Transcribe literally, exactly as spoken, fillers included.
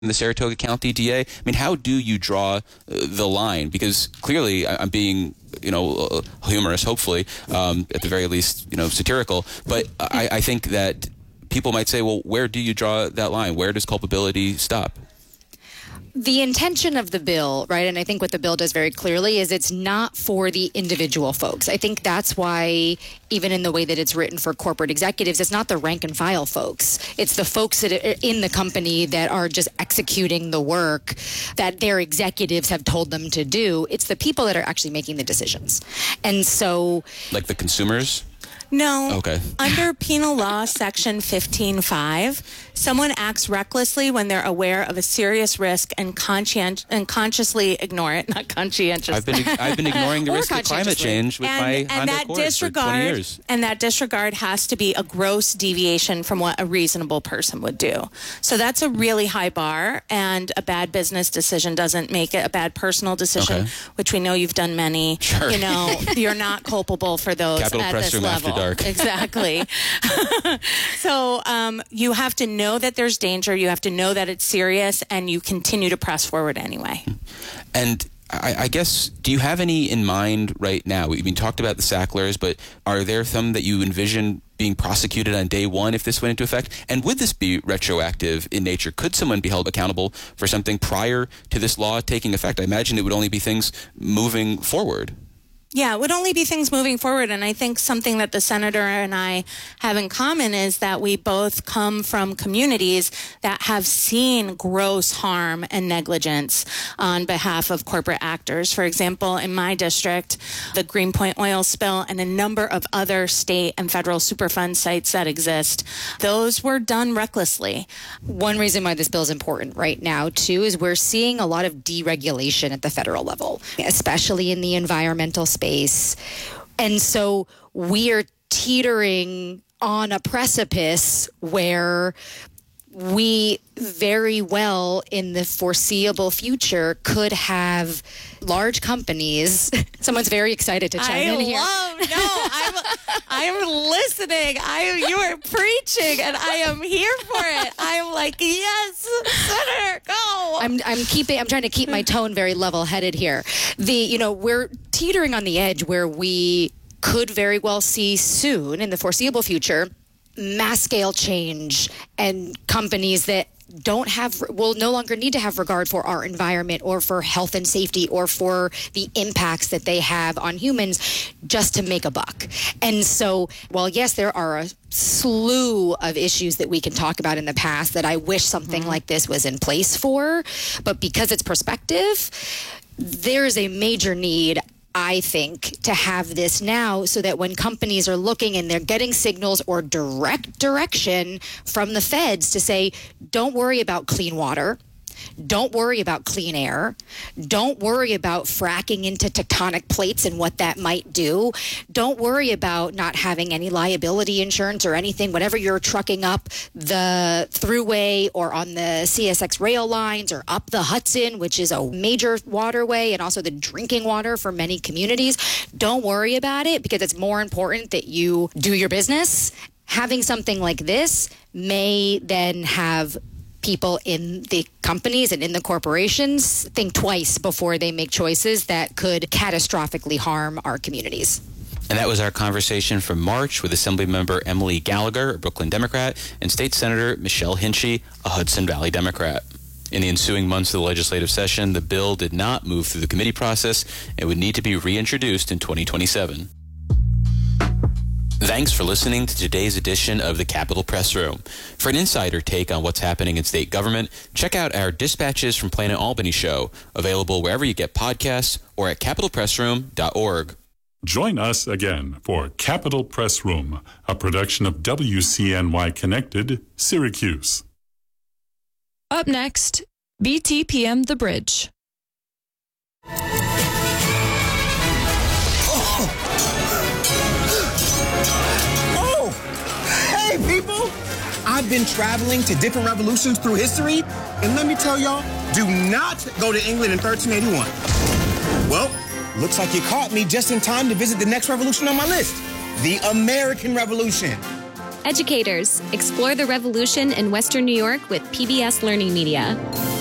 the Saratoga County D A? I mean, how do you draw uh, the line? Because clearly I'm being, you know, uh, humorous, hopefully, um, at the very least, you know, satirical. But I, I think that people might say, well, where do you draw that line? Where does culpability stop? The intention of the bill, right, and I think what the bill does very clearly is it's not for the individual folks. I think that's why, even in the way that it's written for corporate executives, it's not the rank and file folks. It's the folks that are in the company that are just executing the work that their executives have told them to do. It's the people that are actually making the decisions. And so... Like the consumers? No. Okay. Under penal law section fifteen five, someone acts recklessly when they're aware of a serious risk and conscient and consciously ignore it. Not conscientious. I've been I've been ignoring the risk of climate change with and, my and Honda that Accord for disregard, twenty years. And that disregard has to be a gross deviation from what a reasonable person would do. So that's a really high bar, and a bad business decision doesn't make it a bad personal decision, okay. which we know you've done many. Sure. You know, you're not culpable for those Capital at Press this Room level. After Dark. Exactly. So um, you have to know that there's danger. You have to know that it's serious, and you continue to press forward anyway. And I, I guess, do you have any in mind right now? We, we talked about the Sacklers, but are there some that you envision being prosecuted on day one if this went into effect? And would this be retroactive in nature? Could someone be held accountable for something prior to this law taking effect? I imagine it would only be things moving forward. Yeah, it would only be things moving forward. And I think something that the senator and I have in common is that we both come from communities that have seen gross harm and negligence on behalf of corporate actors. For example, in my district, the Greenpoint oil spill and a number of other state and federal Superfund sites that exist, those were done recklessly. One reason why this bill is important right now, too, is we're seeing a lot of deregulation at the federal level, especially in the environmental space. Space. And so we are teetering on a precipice where we very well in the foreseeable future could have large companies. Someone's very excited to chime I in here. Love, no, I'm, I'm listening. I, you are preaching, and I am here for it. I'm like, yes, Senator, go. I'm, I'm keeping. I'm trying to keep my tone very level-headed here. The, you know, we're teetering on the edge where we could very well see soon in the foreseeable future mass-scale change and companies that don't have, will no longer need to have regard for our environment or for health and safety or for the impacts that they have on humans just to make a buck. And so, while yes, there are a slew of issues that we can talk about in the past that I wish something mm-hmm. like this was in place for, but because it's perspective, there's a major need, I think, to have this now so that when companies are looking and they're getting signals or direct direction from the feds to say, don't worry about clean water, don't worry about clean air, don't worry about fracking into tectonic plates and what that might do, don't worry about not having any liability insurance or anything, whatever you're trucking up the thruway or on the C S X rail lines or up the Hudson, which is a major waterway and also the drinking water for many communities. Don't worry about it because it's more important that you do your business. Having something like this may then have people in the companies and in the corporations think twice before they make choices that could catastrophically harm our communities. And that was our conversation from March with Assemblymember Emily Gallagher, a Brooklyn Democrat, and State Senator Michelle Hinchey, a Hudson Valley Democrat. In the ensuing months of the legislative session, the bill did not move through the committee process and would need to be reintroduced in twenty twenty-seven. Thanks for listening to today's edition of the Capitol Press Room. For an insider take on what's happening in state government, check out our Dispatches from Planet Albany show, available wherever you get podcasts or at capitol press room dot org. Join us again for Capitol Press Room, a production of W C N Y Connected, Syracuse. Up next, B T P M The Bridge. Hey, people! I've been traveling to different revolutions through history, and let me tell y'all, do not go to England in thirteen eighty-one. Well, looks like you caught me just in time to visit the next revolution on my list, the American Revolution. Educators, explore the revolution in Western New York with P B S Learning Media.